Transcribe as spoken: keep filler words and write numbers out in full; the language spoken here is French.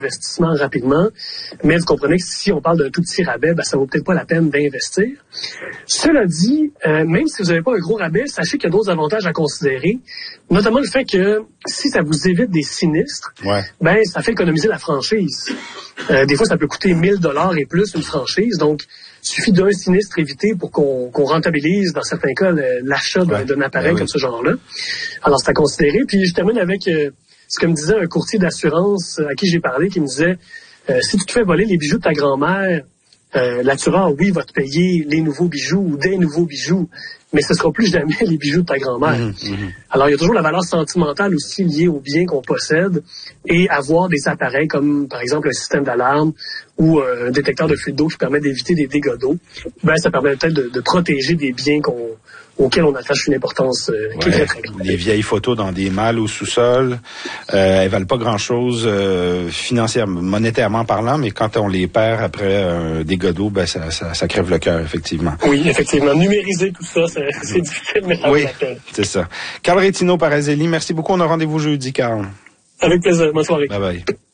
investissement rapidement, mais vous comprenez que si on parle d'un tout petit rabais, ben, ça vaut peut-être pas la peine d'investir. Cela dit, euh, même si vous n'avez pas un gros rabais, sachez qu'il y a d'autres avantages à considérer, notamment le fait que si ça vous évite des sinistres, ouais. ben ça fait économiser la franchise. Euh, des fois, ça peut coûter mille dollars et plus une franchise, donc il suffit d'un sinistre évité pour qu'on, qu'on rentabilise, dans certains cas, le, l'achat d'un, ouais. d'un appareil ouais, comme oui. ce genre-là. Alors, c'est à considérer. Puis, je termine avec euh, ce que me disait un courtier d'assurance à qui j'ai parlé, qui me disait, euh, si tu te fais voler les bijoux de ta grand-mère, euh, l'assureur, oui, va te payer les nouveaux bijoux ou des nouveaux bijoux, mais ce sera plus jamais les bijoux de ta grand-mère. Mmh, mmh. Alors, il y a toujours la valeur sentimentale aussi liée aux biens qu'on possède et avoir des appareils comme, par exemple, un système d'alarme ou euh, un détecteur de fuite d'eau qui permet d'éviter des dégâts d'eau. Ben, ça permet peut-être de, de protéger des biens qu'on, auxquels on attache une importance euh, qui ouais, est très, très grande. Les vieilles photos dans des malles au sous-sol, euh, elles valent pas grand-chose euh, financièrement, monétairement parlant, mais quand on les perd après un dégât d'eau, ben ça, ça, ça crève le cœur, effectivement. Oui, effectivement. Numériser tout ça, c'est, c'est difficile, mais ça oui, vaut la peine. C'est ça. Carl Rétino Parazelli, merci beaucoup. On a rendez-vous jeudi, Carl. Avec plaisir. Bonne soirée. Bye bye.